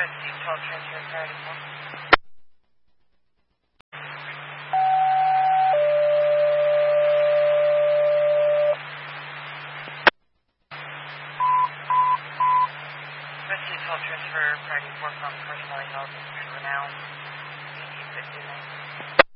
Steve 12 transfer priority 4. Steve 12 transfer priority 4 from First Valley Health, Renown, 1859.